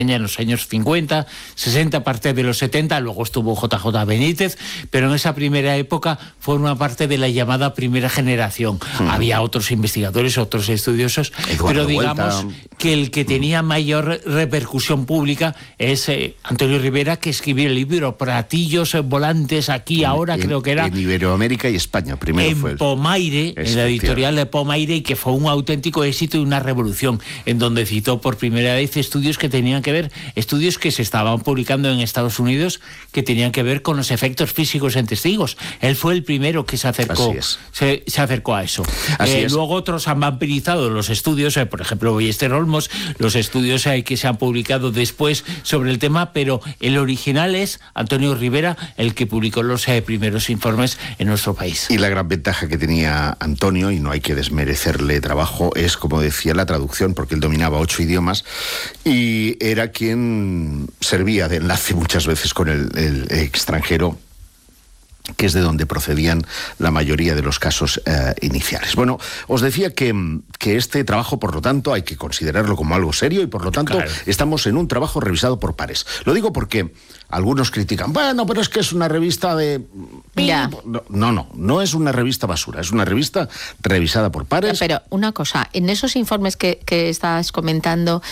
en los años 50, 60, parte de los 70, luego estuvo JJ Benítez, pero en esa primera época forma parte de la llamada primera generación. Había otros investigadores, otros estudiosos, Eduardo pero digamos Vuelta, que el que tenía mayor repercusión pública es Antonio Rivera, que escribió el libro Platillos volantes aquí, ahora, creo que era. En Iberoamérica y España, primero fue. En Pomaire, en la editorial de Pomaire, y que fue un auténtico éxito y una revolución, en donde citó por primera vez estudios que tenían que ver, estudios que se estaban publicando en Estados Unidos, que tenían que ver con los efectos físicos en testigos. Él fue el primero que se acercó, se acercó a eso. Luego otros han vampirizado los estudios, por ejemplo, Ballester Olmos, los estudios que se han publicado después sobre el tema, pero el original es Antonio Rivera, el que publicó los primeros informes en nuestro país. Y la gran ventaja que tenía Antonio, y no hay que desmerecerle trabajo, es, como decía, la traducción, porque él dominaba 8 idiomas y era quien servía de enlace muchas veces con el extranjero, que es de donde procedían la mayoría de los casos iniciales. Bueno, os decía que este trabajo, por lo tanto, hay que considerarlo como algo serio y, por lo tanto, estamos en un trabajo revisado por pares. Lo digo porque algunos critican, bueno, pero es que es una revista de... Mira. No es una revista basura, es una revista revisada por pares. Pero una cosa, en esos informes que estás comentando,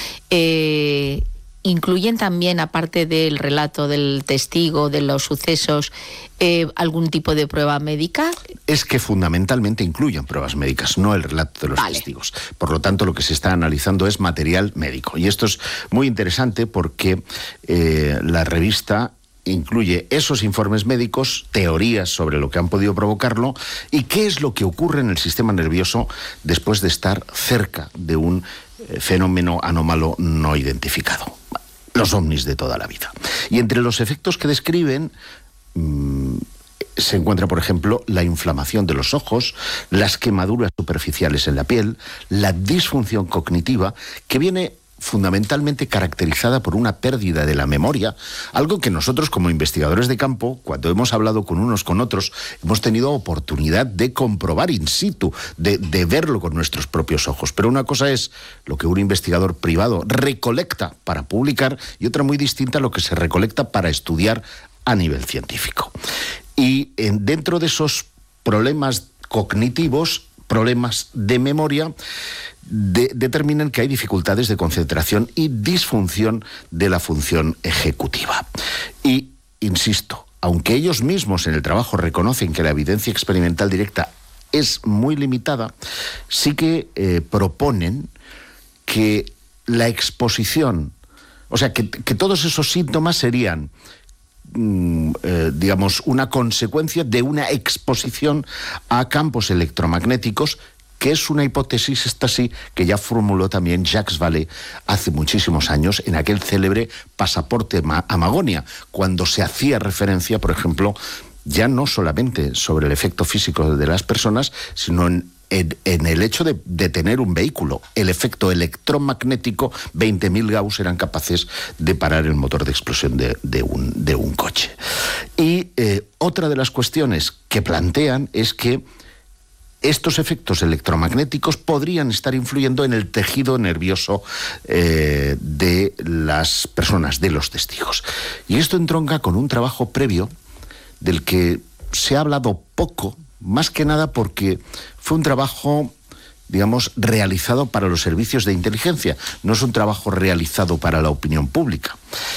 ¿incluyen también, aparte del relato del testigo, de los sucesos, algún tipo de prueba médica? Es que fundamentalmente incluyen pruebas médicas, no el relato de los testigos. Por lo tanto, lo que se está analizando es material médico. Y esto es muy interesante porque la revista incluye esos informes médicos, teorías sobre lo que han podido provocarlo y qué es lo que ocurre en el sistema nervioso después de estar cerca de un fenómeno anómalo no identificado. Los ovnis de toda la vida. Y entre los efectos que describen se encuentra, por ejemplo, la inflamación de los ojos, las quemaduras superficiales en la piel, la disfunción cognitiva, que viene fundamentalmente caracterizada por una pérdida de la memoria, algo que nosotros como investigadores de campo, cuando hemos hablado con unos con otros, hemos tenido oportunidad de comprobar in situ, de verlo con nuestros propios ojos. Pero una cosa es lo que un investigador privado recolecta para publicar y otra muy distinta lo que se recolecta para estudiar a nivel científico. Y dentro de esos problemas cognitivos, problemas de memoria, determinan que hay dificultades de concentración y disfunción de la función ejecutiva. Y, insisto, aunque ellos mismos en el trabajo reconocen que la evidencia experimental directa es muy limitada, sí que proponen que la exposición, o sea, que todos esos síntomas serían digamos, una consecuencia de una exposición a campos electromagnéticos, que es una hipótesis, esta sí, que ya formuló también Jacques Vallée hace muchísimos años en aquel célebre Pasaporte a Magonia, cuando se hacía referencia, por ejemplo, ya no solamente sobre el efecto físico de las personas, sino en el hecho de tener un vehículo. El efecto electromagnético, 20.000 Gauss eran capaces de parar el motor de explosión de un coche. Y otra de las cuestiones que plantean es que estos efectos electromagnéticos podrían estar influyendo en el tejido nervioso de las personas, de los testigos. Y esto entronca con un trabajo previo del que se ha hablado poco, más que nada porque fue un trabajo, digamos, realizado para los servicios de inteligencia, no es un trabajo realizado para la opinión pública.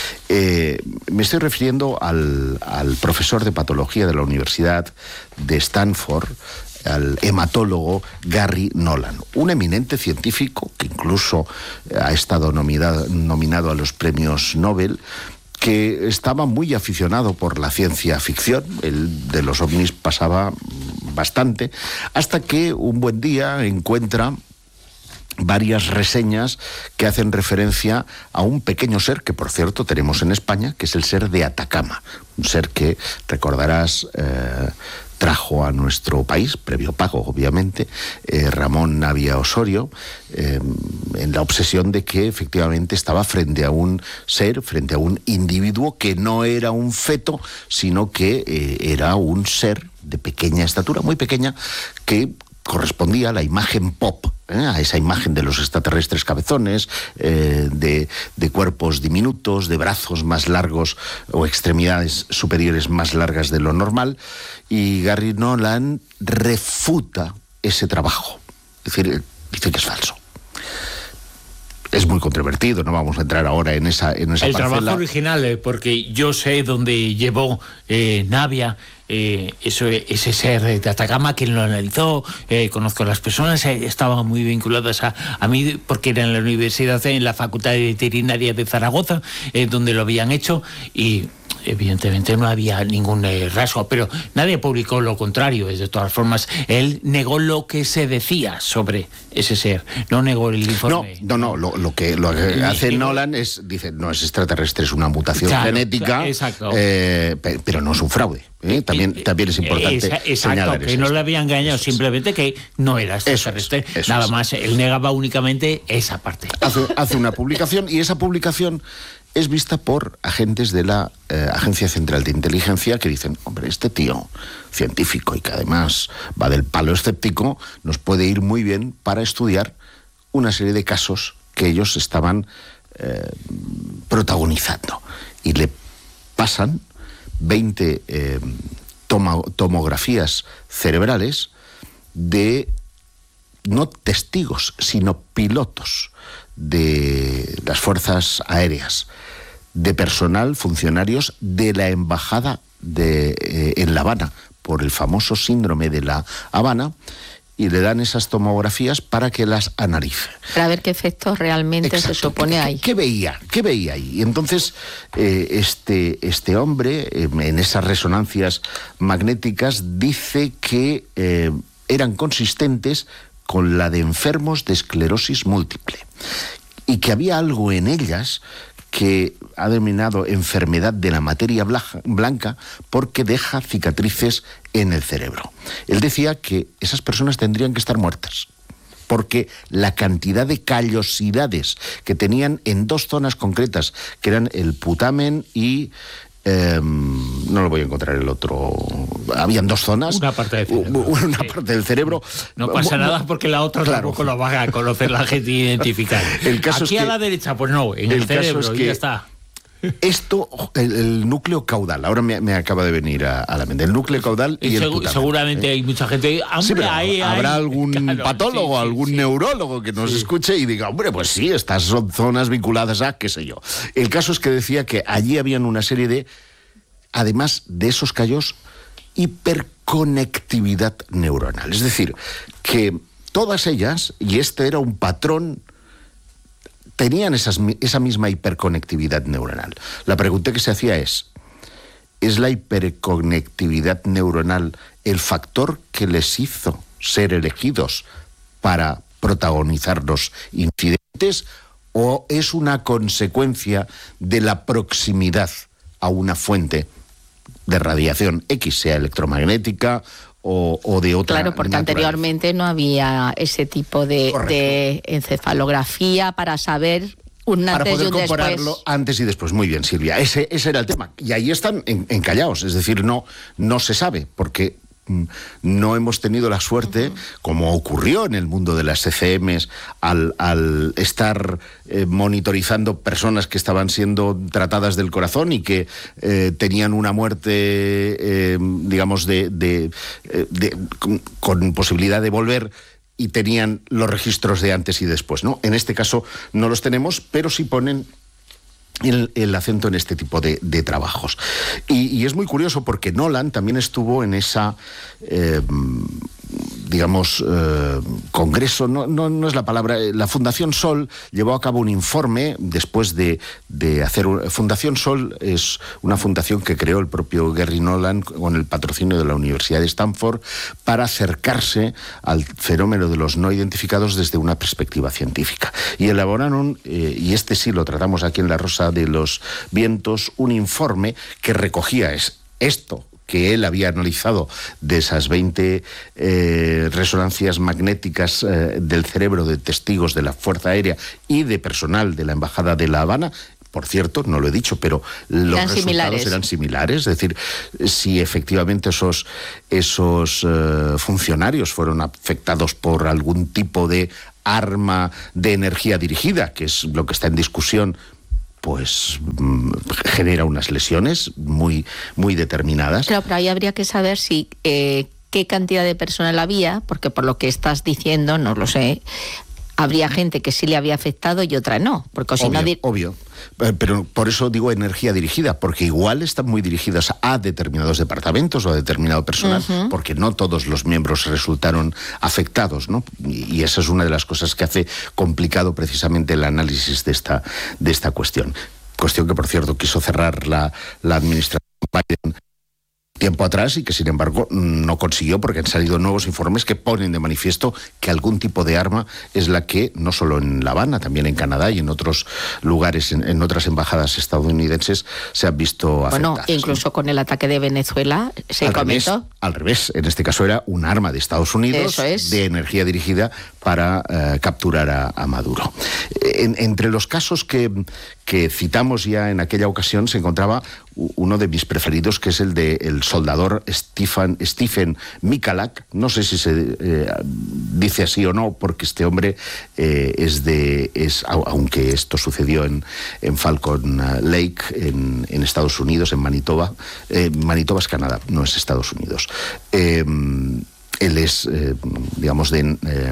Me estoy refiriendo al profesor de patología de la Universidad de Stanford, al hematólogo Gary Nolan, un eminente científico que incluso ha estado nominado a los premios Nobel, que estaba muy aficionado por la ciencia ficción. Él de los ovnis pasaba bastante, hasta que un buen día encuentra varias reseñas que hacen referencia a un pequeño ser que, por cierto, tenemos en España, que es el ser de Atacama, un ser que, recordarás, trajo a nuestro país, previo pago obviamente, Ramón Navia Osorio, en la obsesión de que efectivamente estaba frente a un ser, frente a un individuo que no era un feto, sino que era un ser de pequeña estatura, muy pequeña, que correspondía a la imagen pop, a esa imagen de los extraterrestres cabezones, de cuerpos diminutos, de brazos más largos o extremidades superiores más largas de lo normal, y Gary Nolan refuta ese trabajo. Es decir, dice que es falso. Es muy controvertido, no vamos a entrar ahora en esa el parcela. Trabajo original, porque yo sé dónde llevó Navia ese ser de Atacama, quien lo analizó, conozco a las personas, estaban muy vinculadas a mí, porque era en la universidad, en la Facultad de Veterinaria de Zaragoza, donde lo habían hecho, y evidentemente no había ningún rasgo, pero nadie publicó lo contrario. De todas formas, él negó lo que se decía sobre ese ser, no negó el informe. No, lo que hace Nolan dice, no es extraterrestre, es una mutación genética, exacto. Pero no es un fraude. También es importante señalar que no le había engañado, simplemente que no era extraterrestre. Nada más, él negaba únicamente esa parte. Hace una publicación, y esa publicación es vista por agentes de la Agencia Central de Inteligencia, que dicen, hombre, este tío científico y que además va del palo escéptico, nos puede ir muy bien para estudiar una serie de casos que ellos estaban protagonizando. Y le pasan 20 tomografías cerebrales de no testigos, sino pilotos de las fuerzas aéreas, de personal, funcionarios de la embajada en La Habana, por el famoso síndrome de La Habana, y le dan esas tomografías para que las analice. Para ver qué efectos realmente se supone ahí. ¿Qué veía ahí? Y entonces este hombre, en esas resonancias magnéticas, dice que eran consistentes con la de enfermos de esclerosis múltiple, y que había algo en ellas que ha denominado enfermedad de la materia blanca, porque deja cicatrices en el cerebro. Él decía que esas personas tendrían que estar muertas, porque la cantidad de callosidades que tenían en dos zonas concretas, que eran el putamen y no lo voy a encontrar el otro. Habían dos zonas. Una parte del cerebro. Una parte del cerebro. No pasa nada, porque la otra tampoco la va a conocer la gente y identificar. El caso aquí es que, a la derecha, pues no, en el cerebro, caso es que y ya está. Esto, el núcleo caudal, ahora me acaba de venir a la mente, el núcleo caudal y el putamen. Seguramente hay mucha gente. Sí, pero habrá algún patólogo, algún neurólogo que nos escuche y diga, hombre, pues sí, estas son zonas vinculadas a qué sé yo. El caso es que decía que allí habían una serie de, además de esos callos, hiperconectividad neuronal. Es decir, que todas ellas, y este era un patrón, tenían esa misma hiperconectividad neuronal. La pregunta que se hacía ¿es la hiperconectividad neuronal el factor que les hizo ser elegidos para protagonizar los incidentes, o es una consecuencia de la proximidad a una fuente de radiación X, sea electromagnética o de otra? Claro, porque anteriormente no había ese tipo de encefalografía para saber un antes y un después. Para poder compararlo antes y después. Muy bien, Silvia. Ese era el tema. Y ahí están encallados. Es decir, no se sabe, porque no hemos tenido la suerte, como ocurrió en el mundo de las ECMs, al estar monitorizando personas que estaban siendo tratadas del corazón y que tenían una muerte, digamos, con posibilidad de volver, y tenían los registros de antes y después, ¿no? En este caso no los tenemos, pero sí ponen el acento en este tipo de trabajos. Y es muy curioso porque Nolan también estuvo en esa, congreso, no es la palabra, la Fundación Sol llevó a cabo un informe después de hacer... Fundación Sol es una fundación que creó el propio Gary Nolan con el patrocinio de la Universidad de Stanford para acercarse al fenómeno de los no identificados desde una perspectiva científica. Y elaboraron, y este sí lo tratamos aquí en La Rosa de los Vientos, un informe que recogía esto que él había analizado de esas 20 resonancias magnéticas del cerebro de testigos de la Fuerza Aérea y de personal de la Embajada de La Habana, por cierto, no lo he dicho, pero los resultados eran similares. Es decir, si efectivamente esos funcionarios fueron afectados por algún tipo de arma de energía dirigida, que es lo que está en discusión, pues genera unas lesiones muy, muy determinadas. Claro, pero ahí habría que saber si qué cantidad de personal había, porque por lo que estás diciendo, no lo sé, habría gente que sí le había afectado y otra no. Porque si obvio. Pero por eso digo energía dirigida, porque igual están muy dirigidas a determinados departamentos o a determinado personal, porque no todos los miembros resultaron afectados, ¿no? Y esa es una de las cosas que hace complicado precisamente el análisis de esta cuestión. Cuestión que, por cierto, quiso cerrar la administración Biden tiempo atrás y que, sin embargo, no consiguió, porque han salido nuevos informes que ponen de manifiesto que algún tipo de arma es la que, no solo en La Habana, también en Canadá y en otros lugares, en otras embajadas estadounidenses, se han visto afectadas. Bueno, incluso con el ataque de Venezuela se comentó. Al revés, en este caso era un arma de Estados Unidos de energía dirigida para capturar a Maduro. Entre los casos que citamos ya en aquella ocasión se encontraba uno de mis preferidos, que es el del soldador Stephen Michalak. No sé si se dice así o no, porque este hombre aunque esto sucedió en Falcon Lake, en Estados Unidos, en Manitoba. Manitoba es Canadá, no es Estados Unidos. Él es, digamos, de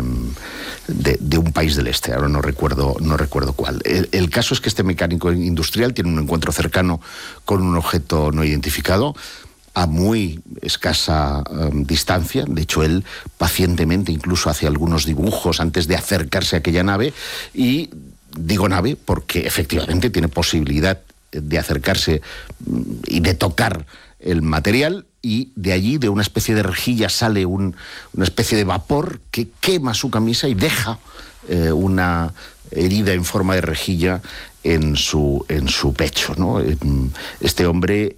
un país del este, ahora no recuerdo cuál. El caso es que este mecánico industrial tiene un encuentro cercano con un objeto no identificado a muy escasa distancia. De hecho, él pacientemente incluso hace algunos dibujos antes de acercarse a aquella nave, y digo nave porque efectivamente tiene posibilidad de acercarse y de tocar el material, y de allí, de una especie de rejilla, sale una especie de vapor que quema su camisa y deja una herida en forma de rejilla en su pecho, ¿no? Este hombre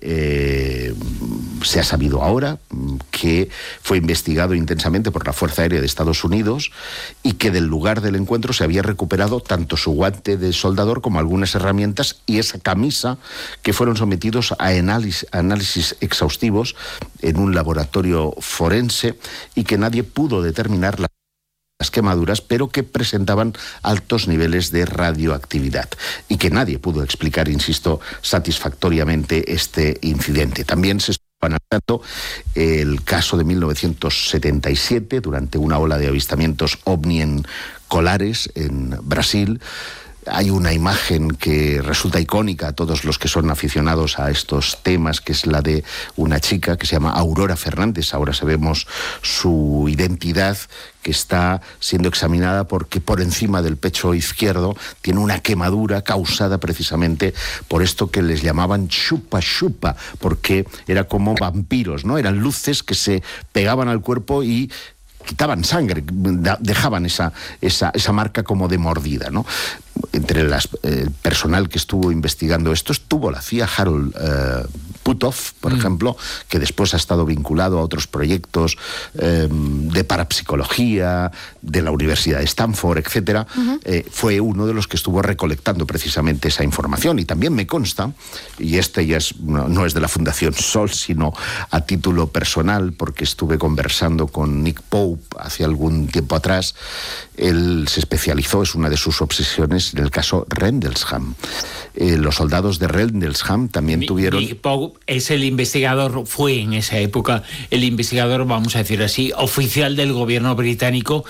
se ha sabido ahora que fue investigado intensamente por la Fuerza Aérea de Estados Unidos, y que del lugar del encuentro se había recuperado tanto su guante de soldador como algunas herramientas y esa camisa, que fueron sometidos a análisis exhaustivos en un laboratorio forense, y que nadie pudo determinar las quemaduras, pero que presentaban altos niveles de radioactividad, y que nadie pudo explicar, insisto, satisfactoriamente este incidente. También se está analizando el caso de 1977, durante una ola de avistamientos ovni en Colares, en Brasil. Hay una imagen que resulta icónica a todos los que son aficionados a estos temas, que es la de una chica que se llama Aurora Fernández. Ahora sabemos su identidad, que está siendo examinada porque por encima del pecho izquierdo tiene una quemadura causada precisamente por esto que les llamaban chupa chupa, porque era como vampiros, ¿no? Eran luces que se pegaban al cuerpo y quitaban sangre, dejaban esa marca como de mordida, ¿no? Entre el personal que estuvo investigando esto estuvo la CIA, Harold Puthoff, por ejemplo, que después ha estado vinculado a otros proyectos de parapsicología, de la Universidad de Stanford, etcétera. Fue uno de los que estuvo recolectando precisamente esa información. Y también me consta, y este ya no es de la Fundación Sol, sino a título personal, porque estuve conversando con Nick Pope hace algún tiempo atrás. Él se especializó, es una de sus obsesiones, en el caso Rendlesham. Los soldados de Rendlesham también tuvieron... Nick Pope es el investigador, fue en esa época el investigador, vamos a decir así, oficial del gobierno británico,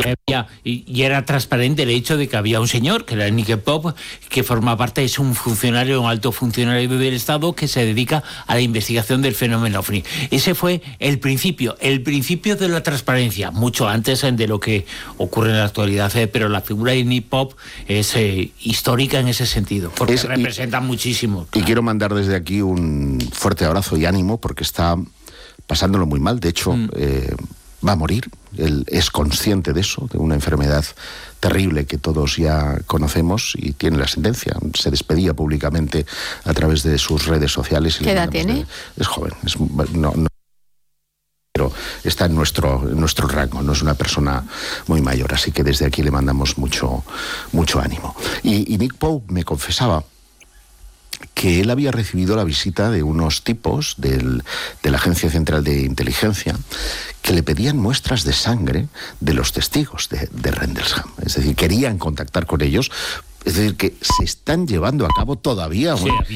y era transparente el hecho de que había un señor, que era Nick Pope, que forma parte, es un funcionario, un alto funcionario del Estado que se dedica a la investigación del fenómeno OVNI. Ese fue el principio de la transparencia, mucho antes de lo que ocurre en la actualidad, pero la figura de Nick Pope es histórica en ese sentido, porque representa muchísimo. Claro. Y quiero mandar desde aquí un fuerte abrazo y ánimo, porque está pasándolo muy mal. De hecho, va a morir. Él es consciente de eso, de una enfermedad terrible que todos ya conocemos, y tiene la sentencia. Se despedía públicamente a través de sus redes sociales. ¿Qué edad tiene? Es joven, pero está en nuestro rango, no es una persona muy mayor, así que desde aquí le mandamos mucho ánimo. Y Nick Pope me confesaba que él había recibido la visita de unos tipos de la Agencia Central de Inteligencia que le pedían muestras de sangre de los testigos de Rendlesham. Es decir, querían contactar con ellos. Es decir, que se están llevando a cabo todavía